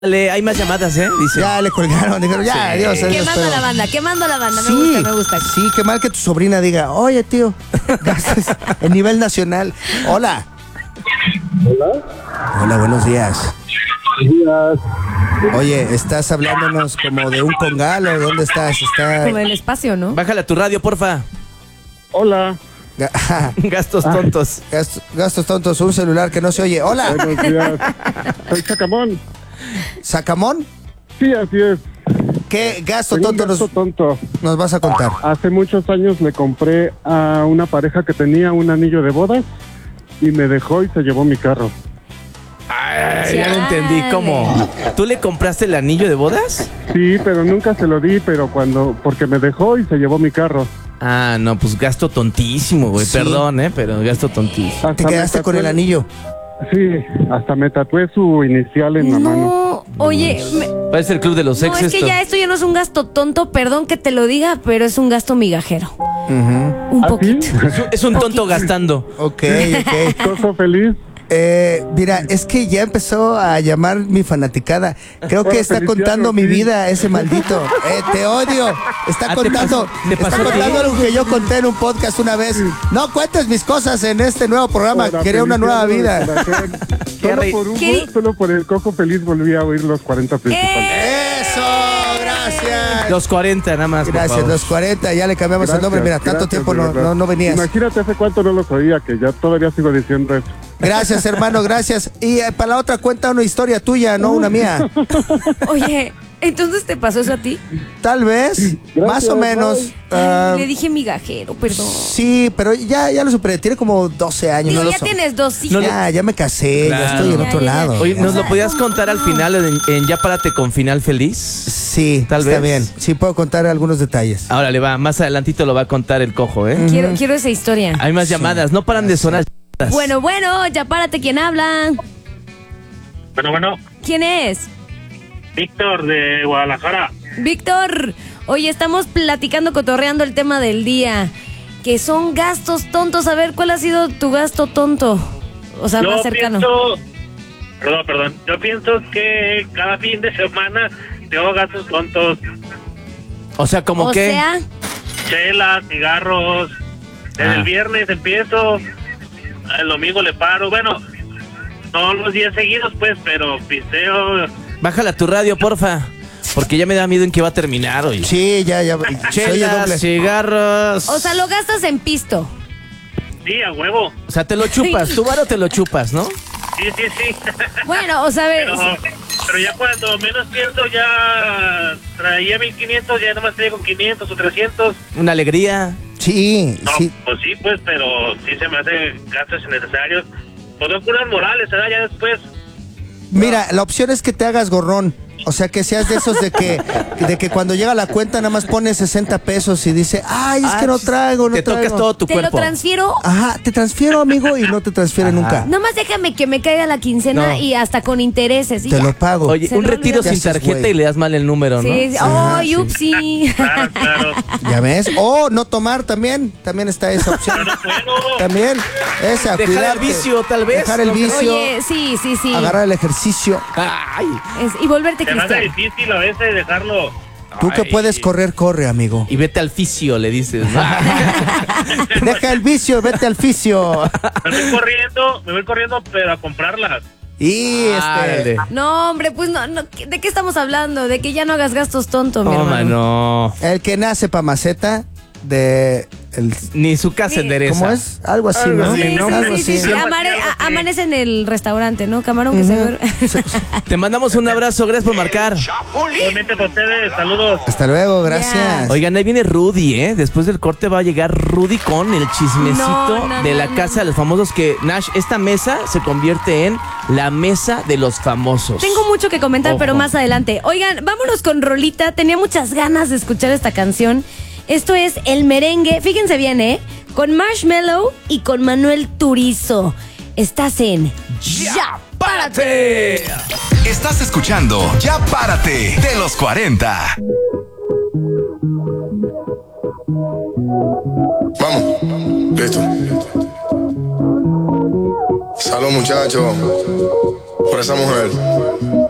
Hay más llamadas, dice. Ya le colgaron, dijeron, ya, Sí. adiós. Quemando la banda, Sí, me gusta. Sí, qué mal que tu sobrina diga, oye, tío, gastas en nivel nacional. Hola. Hola, buenos días. Oye, ¿estás hablándonos como de un congal o dónde estás? Como el espacio, ¿no? Bájale a tu radio, porfa. Hola. Gastos tontos. Gastos tontos, un celular que no se oye. Hola. Buenos días. Soy Sacamón. ¿Sacamón? Sí, así es. ¿Qué gasto Tengo un tonto gasto tonto. nos vas a contar? Hace muchos años le compré a una pareja que tenía un anillo de bodas y me dejó y se llevó mi carro. Ay, ya lo entendí. ¿Cómo? ¿Tú le compraste el anillo de bodas? Sí, pero nunca se lo di, porque me dejó y se llevó mi carro. Ah, no, pues gasto tontísimo, güey. Sí. Perdón, pero gasto tontísimo. Hasta ¿Te me quedaste con tatué- el anillo? Sí, hasta me tatué su inicial en la mano. No, oye, Parece el club de los no, ex es que esto. ya esto ya no es un gasto tonto, perdón que te lo diga, pero es un gasto migajero. Un ¿Ah, poquito. sí? Es un tonto gastando. Ok. Coso feliz. Mira, es que ya empezó a llamar mi fanaticada. Creo que está Felicidades, contando mi sí. vida, ese maldito. Te odio. Está Ah, contando, te pasó está a ti. contando algo que yo conté en un podcast una vez. No cuentes mis cosas en este nuevo programa. Para Quería una nueva vida. felicidades, Solo por Hugo, ¿Qué? solo por el cojo feliz volví a oír los 40 principales. Eso, gracias. Los 40 nada más, por Gracias, favor. los 40, ya le cambiamos el nombre. Mira, tanto gracias, tiempo de verdad. no venías. Imagínate hace cuánto no los oía, que ya todavía sigo diciendo eso. Gracias, hermano, gracias. Y para la otra cuenta una historia tuya, no una mía. Oye, ¿entonces te pasó eso a ti? Tal vez, más o menos. Ay, le dije migajero, perdón. Sí, pero ya lo superé. Tiene como 12 años. Digo, no lo ya so- tienes 2 hijos. Ya me casé, Claro. ya estoy en Ya, otro ya, ya. lado. Oye, ¿nos O sea, lo podías ¿cómo contar al no? final en Ya Párate con Final Feliz? Sí, Tal está vez. bien. Sí, puedo contar algunos detalles. Ahora le va, más adelantito lo va a contar el cojo, Quiero esa historia. Hay más llamadas, no paran de sonar. Bueno, ya párate, ¿quién habla? Bueno, ¿Quién es? Víctor de Guadalajara. Víctor. Oye, estamos platicando, cotorreando el tema del día, que son gastos tontos. A ver, ¿cuál ha sido tu gasto tonto? O sea, más cercano. Perdón. Yo pienso que cada fin de semana tengo gastos tontos. O sea, como O que... sea, Chelas, cigarros. Desde el viernes empiezo. El domingo le paro. Bueno, no los días seguidos, pues, pero pisteo. Bájala a tu radio, porfa. Porque ya me da miedo en que va a terminar, oye. Sí, ya. Soy doble. Chelas, cigarros. o sea, lo gastas en pisto. Sí, a huevo. O sea, te lo chupas. Tu varo te lo chupas, ¿no? Sí. Bueno, o sea, a ver, Pero ya cuando menos pienso, ya traía 1500, ya nomás traigo 500 o 300. Una alegría. Sí, No, sí. pues sí, pues, pero sí se me hacen gastos innecesarios. Pues son puras morales, ¿verdad? Ya después. Mira, la opción es que te hagas gorrón. O sea, que seas de esos de que cuando llega la cuenta nada más pones 60 pesos y dice, ay, es que no traigo, no Te traigo. tocas todo tu te lo cuerpo. transfiero. Ajá, te transfiero, amigo, y no te transfiere nunca. Nada más déjame que me caiga la quincena No. y hasta con intereses. y Te ya. lo pago. Oye, Se un me retiro olvidó. sin ¿Qué haces, tarjeta güey? y le das mal el número, ¿no? Sí, sí. Ajá, ¡Ay, sí. upsi! Claro. ¿Ya ves? O no tomar también está esa opción. Pero bueno, También, esa, Dejar cuidarte. el vicio, tal vez. Dejar el vicio, Oye, sí. agarrar el ejercicio. Ay. Y volverte se me hace cristiano. difícil a veces dejarlo. Tú que Ay. puedes correr, corre, amigo. Y vete al fisio, le dices. ¿no? Deja el vicio, vete al fisio. Me voy corriendo, pero a comprarlas. Y Ándale. No, hombre, pues no, ¿de qué estamos hablando? De que ya no hagas gastos tontos, mi Toma, hermano. no. el que nace pa' maceta de el, Ni su casa Sí. endereza. ¿cómo es? Algo así, Algo ¿no? así, Sí, ¿no? Algo sí, así. amanece en el restaurante, ¿no? Camarón que se duerme. Te mandamos un abrazo, gracias por marcar. Igualmente para ustedes, saludos. Hasta luego, gracias. Oigan, ahí viene Rudy, ¿eh? Después del corte va a llegar Rudy con el chismecito No, de la casa de los famosos que, Nash, esta mesa se convierte en la mesa de los famosos. Tengo mucho que comentar, Ojo. pero más adelante. Oigan, vámonos con Rolita. Tenía muchas ganas de escuchar esta canción. Esto es El Merengue. Fíjense bien, ¿eh? Con Marshmello y con Manuel Turizo. Estás en Ya Párate. Estás escuchando Ya Párate de los 40. Vamos, listo. Salud, muchachos, por esa mujer.